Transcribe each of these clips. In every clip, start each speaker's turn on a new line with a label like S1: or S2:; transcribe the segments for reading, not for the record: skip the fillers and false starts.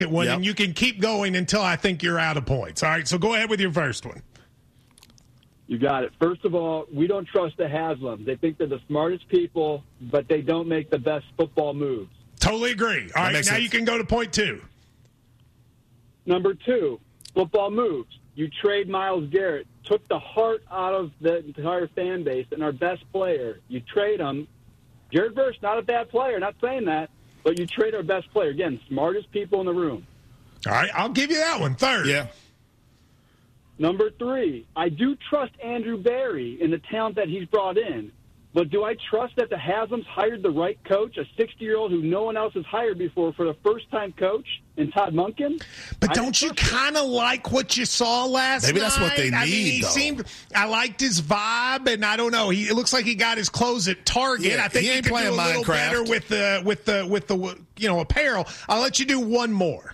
S1: one, and you can keep going until I think you're out of points. All right, so go ahead with your first one.
S2: You got it. First of all, we don't trust the Haslams. They think they're the smartest people, but they don't make the best football moves.
S1: Totally agree. All right, now you can go to point 2.
S2: Number 2, football moves. You trade Myles Garrett, took the heart out of the entire fan base and our best player. You trade him. Jared Verse, not a bad player, not saying that, but you trade our best player. Again, smartest people in the room.
S1: All right, I'll give you that one. 3rd.
S3: Yeah.
S2: Number 3, I do trust Andrew Berry and the talent that he's brought in, but do I trust that the Haslams hired the right coach, a 60-year-old who no one else has hired before for the first-time coach, in Todd Monken?
S1: But don't you kind of like what you saw last night?
S3: Maybe that's what they need,
S1: I liked his vibe, and I don't know. It looks like he got his clothes at Target.
S3: Yeah,
S1: I think
S3: he ain't
S1: could
S3: playing
S1: do a little better with the apparel. I'll let you do one more.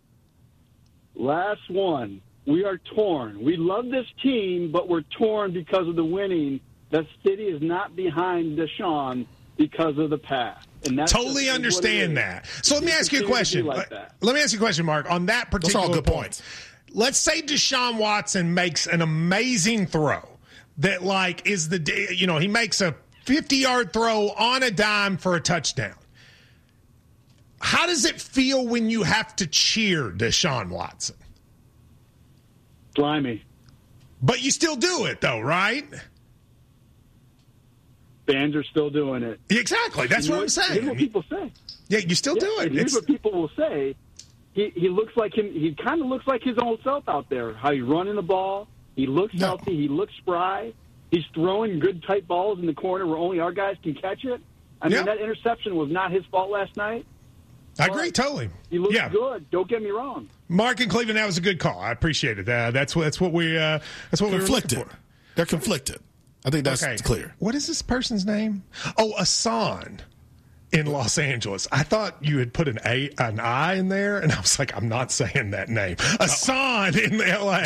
S2: Last one. We are torn. We love this team, but we're torn because of the winning. The city is not behind Deshaun because of the past. And that's
S1: totally understand that. So let me ask you a question. Let me ask you a question, Mark. On that particular
S3: Those are all good points.
S1: Let's say Deshaun Watson makes an amazing throw that, he makes a 50-yard throw on a dime for a touchdown. How does it feel when you have to cheer Deshaun Watson?
S2: Slimy.
S1: But you still do it, though, right?
S2: Fans are still doing it.
S1: Exactly. That's what I'm saying.
S2: Here's what people say.
S1: Yeah, you still do it.
S2: Here's what people will say. He looks like him. He kind of looks like his old self out there. How he's running the ball. He looks healthy. He looks spry. He's throwing good tight balls in the corner where only our guys can catch it. I mean, that interception was not his fault last night.
S1: I agree totally.
S2: He looks good. Don't get me wrong.
S1: Mark in Cleveland, that was a good call. I appreciate it. That's what we
S3: conflicted. They're conflicted. I think that's clear.
S1: What is this person's name? Oh, Asan in Los Angeles. I thought you had put an I in there, and I was like, I'm not saying that name. Asan in LA.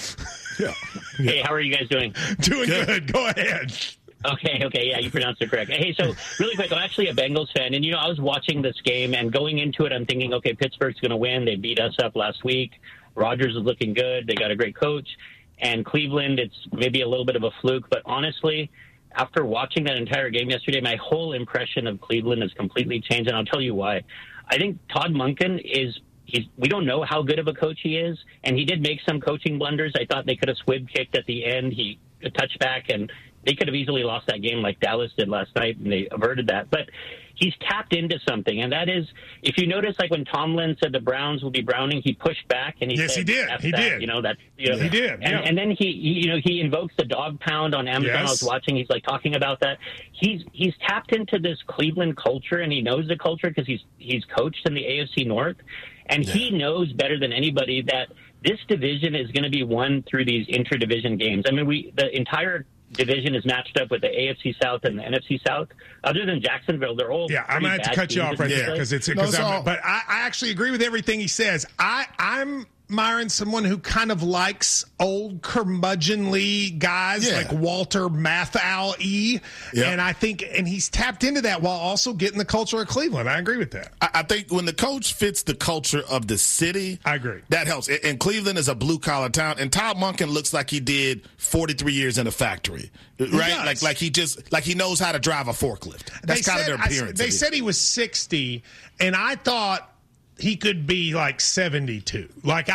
S3: Yeah.
S4: Hey, how are you guys doing?
S1: Doing good. Go ahead.
S4: Okay, yeah, you pronounced it correct. Hey, so really quick, I'm actually a Bengals fan, and, I was watching this game, and going into it, I'm thinking, okay, Pittsburgh's going to win. They beat us up last week. Rodgers is looking good. They got a great coach. And Cleveland, it's maybe a little bit of a fluke, but honestly, after watching that entire game yesterday, my whole impression of Cleveland has completely changed, and I'll tell you why. I think Todd Monken we don't know how good of a coach he is, and he did make some coaching blunders. I thought they could have squib kicked at the end. He a touchback, and they could have easily lost that game like Dallas did last night, and they averted that. But he's tapped into something, and that is, if you notice, like when Tomlin said the Browns will be browning, he pushed back, and he said,
S1: he did. He did.
S4: He did. And then he invokes the dog pound on Amazon. Yes. I was watching. He's talking about that. He's tapped into this Cleveland culture, and he knows the culture because he's coached in the AFC North, and he knows better than anybody that this division is going to be won through these interdivision games. I mean, the entire division is matched up with the AFC South and the NFC South. Other than Jacksonville, they're all
S1: I'm going to have to cut you off right there but I actually agree with everything he says. I'm Myron, someone who kind of likes old curmudgeonly guys like Walter Matthau. And I think, and he's tapped into that while also getting the culture of Cleveland. I agree with that.
S3: I think when the coach fits the culture of the city,
S1: I agree.
S3: That helps. And Cleveland is a blue collar town, and Todd Monken looks like he did 43 years in a factory, right? Like he knows how to drive a forklift. That's kind of their appearance.
S1: They said he was 60, and I thought he could be like 72. Like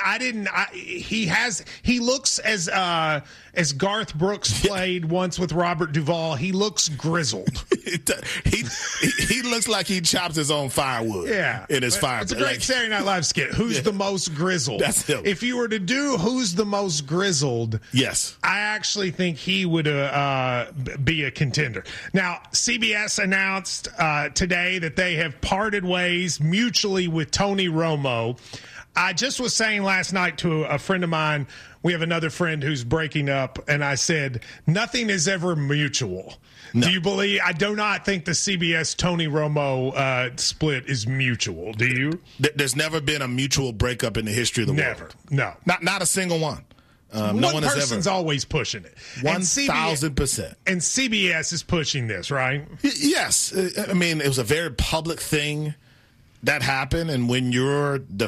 S1: he looks as Garth Brooks played once with Robert Duvall. He looks grizzled.
S3: he looks like he chops his own firewood. In his fire.
S1: It's a great Saturday Night Live skit. Who's the most grizzled?
S3: That's him.
S1: If you were to do who's the most grizzled,
S3: yes,
S1: I actually think he would be a contender. Now, CBS announced today that they have parted ways mutually with Tony Romo. I just was saying last night to a friend of mine, we have another friend who's breaking up, and I said, nothing is ever mutual. No. Do you believe? I do not think the CBS Tony Romo split is mutual. Do you?
S3: There's never been a mutual breakup in the history of the world.
S1: No.
S3: Not a single one.
S1: No one person's always pushing it.
S3: 1,000%.
S1: And CBS is pushing this, right?
S3: Yes. I mean, it was a very public thing. that happen, and when you're the